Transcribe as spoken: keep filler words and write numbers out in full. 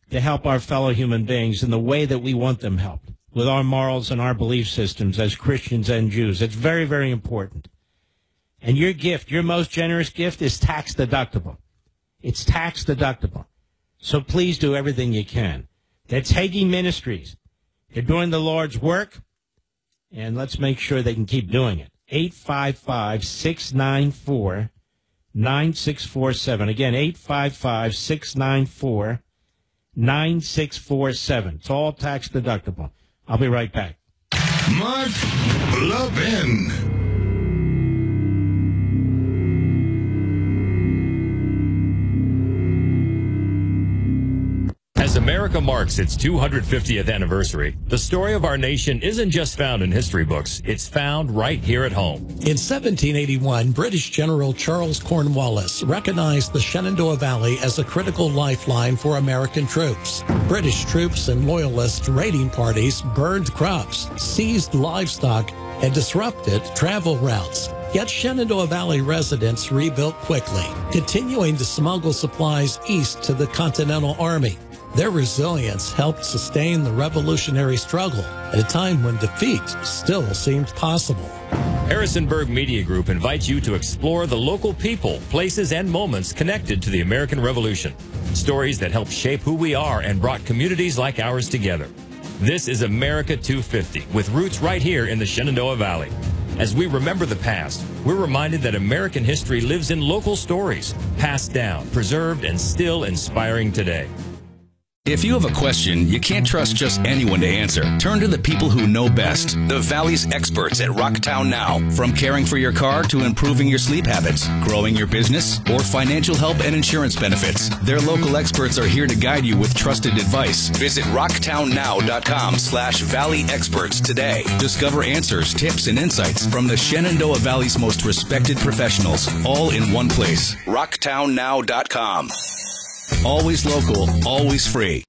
to help our fellow human beings in the way that we want them helped, with our morals and our belief systems as Christians and Jews. It's very, very important. And your gift, your most generous gift, is tax deductible. It's tax deductible. So please do everything you can. That's Hagee Ministries. They're doing the Lord's work, and let's make sure they can keep doing it. eight five five, six nine four, nine six four seven. Again, eight five five, six nine four, nine six four seven. It's all tax deductible. I'll be right back. Mark Levin. As America marks its two hundred fiftieth anniversary, the story of our nation isn't just found in history books. It's found right here at home. In seventeen eighty-one, British General Charles Cornwallis recognized the Shenandoah Valley as a critical lifeline for American troops. British troops and loyalist raiding parties burned crops, seized livestock, and disrupted travel routes. Yet Shenandoah Valley residents rebuilt quickly, continuing to smuggle supplies east to the Continental Army. Their resilience helped sustain the revolutionary struggle at a time when defeat still seemed possible. Harrisonburg Media Group invites you to explore the local people, places, and moments connected to the American Revolution. Stories that helped shape who we are and brought communities like ours together. This is America two fifty, with roots right here in the Shenandoah Valley. As we remember the past, we're reminded that American history lives in local stories, passed down, preserved, and still inspiring today. If you have a question you can't trust just anyone to answer, turn to the people who know best. The Valley's experts at Rocktown Now. From caring for your car to improving your sleep habits, growing your business, or financial help and insurance benefits, their local experts are here to guide you with trusted advice. Visit rocktownnow.com slash Valley Experts today. Discover answers, tips, and insights from the Shenandoah Valley's most respected professionals, all in one place. rocktown now dot com. Always local, always free.